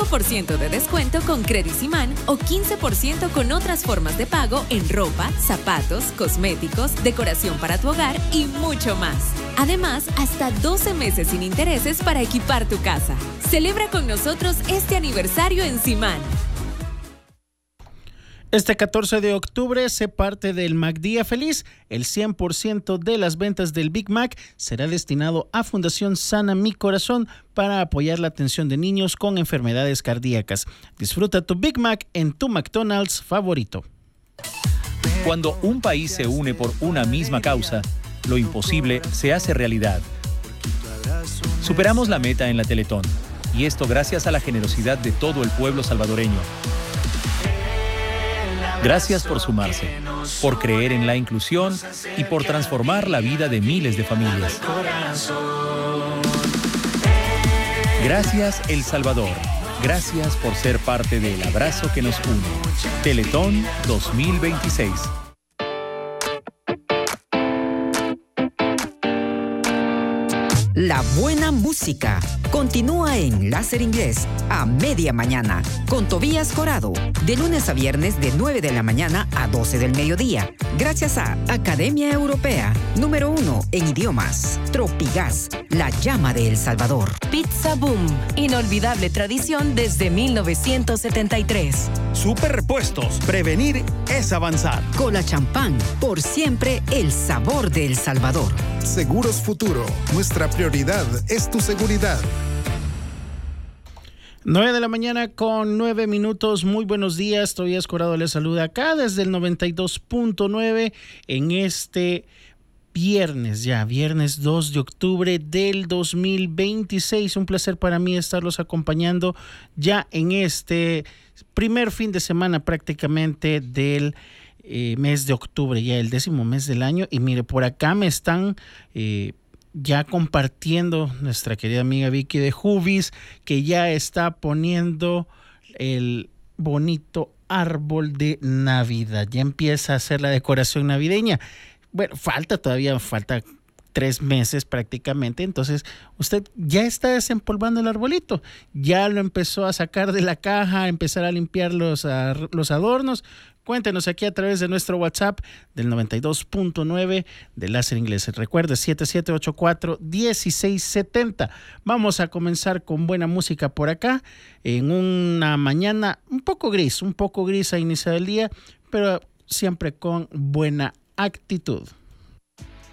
25% de descuento con Credicimán o 15% con otras formas de pago en ropa, zapatos, cosméticos, decoración para tu hogar y mucho más. Además, hasta 12 meses sin intereses para equipar tu casa. Celebra con nosotros este aniversario en Simán. Este 14 de octubre se parte del MacDía Feliz. El 100% de las ventas del Big Mac será destinado a Fundación Sana Mi Corazón para apoyar la atención de niños con enfermedades cardíacas. Disfruta tu Big Mac en tu McDonald's favorito. Cuando un país se une por una misma causa, lo imposible se hace realidad. Superamos la meta en la Teletón, y esto gracias a la generosidad de todo el pueblo salvadoreño. Gracias por sumarse, por creer en la inclusión y por transformar la vida de miles de familias. Gracias, El Salvador. Gracias por ser parte del abrazo que nos une. Teletón 2026. La buena música continúa en Láser Inglés a media mañana con Tobías Corado, de lunes a viernes de 9 de la mañana a 12 del mediodía. Gracias a Academia Europea, número 1 en idiomas. Tropigas, la llama de El Salvador. Pizza Boom, inolvidable tradición desde 1973. Superrepuestos, prevenir es avanzar. Cola Champán, por siempre el sabor de El Salvador. Seguros Futuro, nuestra prioridad es tu seguridad. 9 de la mañana con 9 minutos. Muy buenos días. Tobías Corado les saluda acá desde el 92.9 en este viernes 2 de octubre del 2026. Un placer para mí estarlos acompañando ya en este primer fin de semana prácticamente del mes de octubre, ya el 10º mes del año. Y mire, por acá me están ya compartiendo nuestra querida amiga Vicky de Hubis, que ya está poniendo el bonito árbol de Navidad. Ya empieza a hacer la decoración navideña. Bueno, falta 3 meses prácticamente, entonces usted ya está desempolvando el arbolito, ya lo empezó a sacar de la caja, a empezar a limpiar los adornos. Cuéntenos aquí a través de nuestro WhatsApp del 92.9 de Láser Inglés. Recuerde, 7784-1670. Vamos a comenzar con buena música por acá, en una mañana un poco gris a inicio del día, pero siempre con buena actitud.